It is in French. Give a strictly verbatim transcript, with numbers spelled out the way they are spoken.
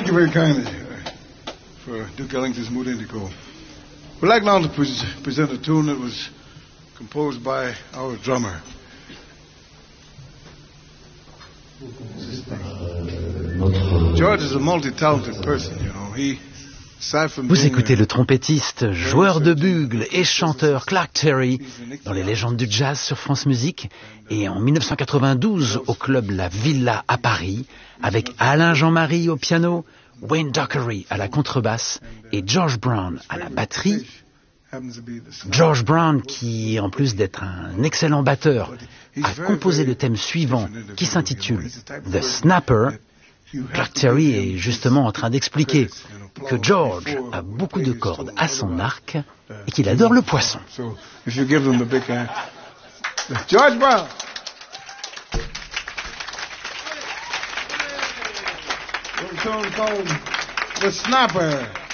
you very kindly uh, for Duke Ellington's Mood Indigo. We'd like now to pre- present a tune that was composed by our drummer. George is a multi-talented person, you know. He, aside from Vous being écoutez a- le trompettiste, joueur de bugle et chanteur Clark Terry dans les légendes du jazz sur France Musique et en dix-neuf cent quatre-vingt-douze au club La Villa à Paris avec Alain Jean-Marie au piano, Wayne Dockery à la contrebasse et George Brown à la batterie. George Brown, qui en plus d'être un excellent batteur, a composé le thème suivant qui s'intitule The Snapper. Clark Terry est justement en train d'expliquer que George a beaucoup de cordes à son arc et qu'il adore le poisson. So, if you give them a big hand. George Brown! It's called The Snapper.